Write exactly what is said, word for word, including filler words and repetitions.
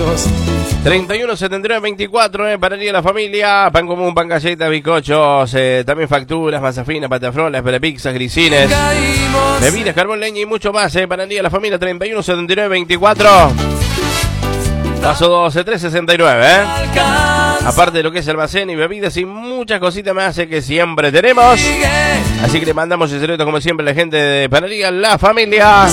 años. treinta y uno setenta y nueve veinticuatro, eh, para el día de la familia. Pan común, pan galleta, bizcochos, eh, también facturas, masa fina, patafrolas, pizzas, grisines, Caímos. bebidas, carbón, leña y mucho más, eh, para el día de la familia. Treinta y uno setenta y nueve veinticuatro. Paso doce tres sesenta y nueve, eh. Alcanza. Aparte de lo que es almacén y bebidas y muchas cositas más eh, que siempre tenemos. Así que le mandamos el saludo como siempre a la gente de Panadería La Familia.